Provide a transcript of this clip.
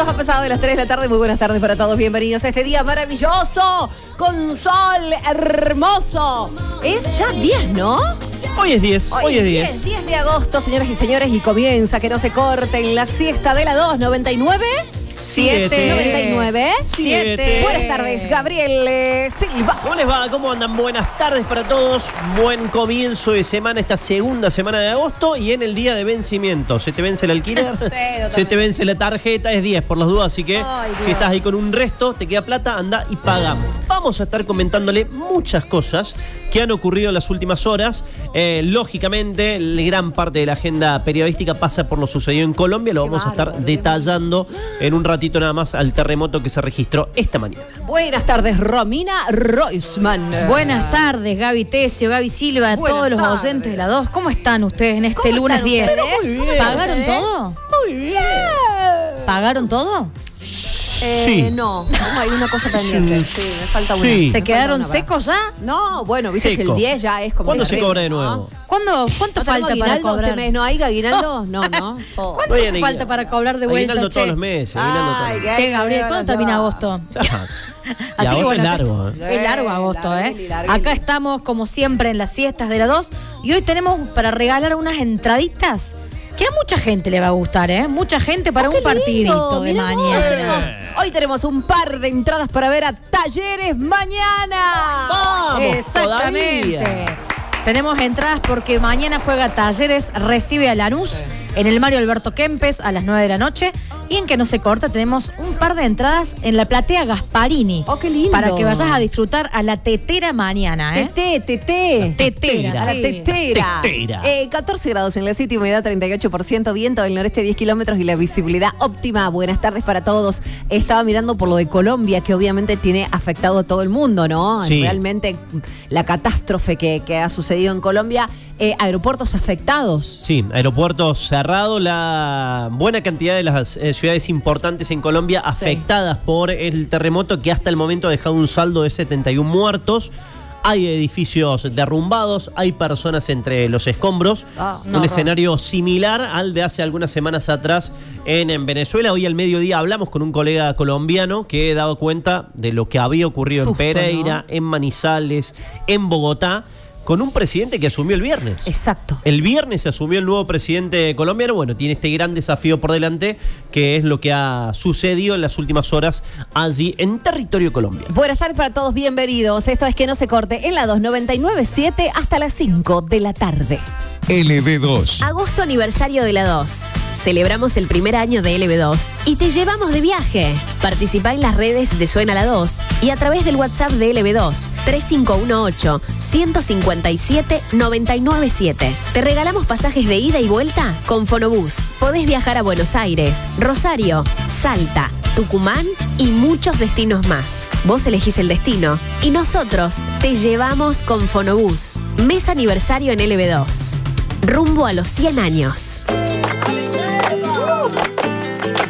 minutos ha pasado de las 3 de la tarde. Muy buenas tardes para todos. Bienvenidos a este día maravilloso, con sol hermoso. Es ya 10, ¿no? Hoy es 10, hoy es 10. 10 de agosto, señoras y señores, y comienza que no se corte en la siesta de la 2, 99. 99. 7. Buenas tardes, Gabriel Silva. ¿Cómo les va? ¿Cómo andan? Buenas tardes para todos. Buen comienzo de semana, esta segunda semana de agosto. Y en el día de vencimiento, ¿se te vence el alquiler? Sí, se te vence la tarjeta, es 10 por las dudas. Así que si estás ahí con un resto, te queda plata, anda y paga. Vamos a estar comentándole muchas cosas que han ocurrido en las últimas horas. Lógicamente, gran parte de la agenda periodística pasa por lo sucedido en Colombia. Lo vamos a estar detallando en un ratito nada más al terremoto que se registró esta mañana. Buenas tardes, Romina Roisman. Buenas tardes, Gaby Tesio, Gaby Silva, todos los docentes de la 2. ¿Cómo están ustedes en este lunes 10? Muy bien. ¿Pagaron todo? Muy bien. ¿Pagaron todo? Sí. No, hay una cosa pendiente. Sí, me falta una. Sí. ¿Se quedaron secos ya? No, bueno, viste Seco. que el 10 ya es como... ¿Cuándo se terrible, cobra de ¿no? nuevo? ¿Cuánto ¿No falta para aguinaldo cobrar? este mes? ¿No hay aguinaldo? No. Oh. ¿Cuánto Oye, hace falta para cobrar de vuelta, aguinaldo che? todos los meses. aguinaldo todos los meses. Che, Gabriel, ¿cuándo termina agosto? Y agosto es largo, Es largo agosto, Larguili. Acá estamos, como siempre, en las siestas de la 2. Y hoy tenemos para regalar unas entraditas que a mucha gente le va a gustar, ¿eh? Mucha gente para un qué lindo. partidito de Mirá vos, mañana. hoy tenemos un par de entradas para ver a Talleres mañana. ¡Vamos! Exactamente. Todavía. Tenemos entradas porque mañana juega Talleres, recibe a Lanús en el Mario Alberto Kempes a las 9 de la noche. Y en Que No Se Corta tenemos un par de entradas en la platea Gasparini. ¡Oh, qué lindo! Para que vayas a disfrutar a la tetera mañana, ¿eh? A Tetera, la sí. tetera. 14 grados en la City, humedad 38%, viento del noreste 10 kilómetros y la visibilidad óptima. Buenas tardes para todos. Estaba mirando por lo de Colombia, que obviamente tiene afectado a todo el mundo, ¿no? Sí. Realmente la catástrofe que ha sucedido en Colombia. Aeropuertos afectados. Sí, aeropuertos cerrados, la buena cantidad de las ciudades importantes en Colombia afectadas por el terremoto que hasta el momento ha dejado un saldo de 71 muertos. Hay edificios derrumbados, hay personas entre los escombros. Un escenario similar al de hace algunas semanas atrás en Venezuela. Hoy al mediodía hablamos con un colega colombiano que daba cuenta de lo que había ocurrido en Pereira, ¿no? En Manizales, en Bogotá, con un presidente que asumió el viernes. Exacto. El viernes se asumió el nuevo presidente colombiano. Bueno, tiene este gran desafío por delante, que es lo que ha sucedido en las últimas horas allí en territorio colombiano. Buenas tardes para todos, bienvenidos. Esto es Que No Se Corte en la 299.7 hasta las 5 de la tarde. LB2. Agosto aniversario de la 2. Celebramos el primer año de LB2 y te llevamos de viaje. Participá en las redes de Suena la 2 y a través del WhatsApp de LB2 3518-157-997. Te regalamos pasajes de ida y vuelta con Fonobús. Podés viajar a Buenos Aires, Rosario, Salta, Tucumán y muchos destinos más. Vos elegís el destino y nosotros te llevamos con Fonobús. Mes aniversario en LB2. Rumbo a los 100 años.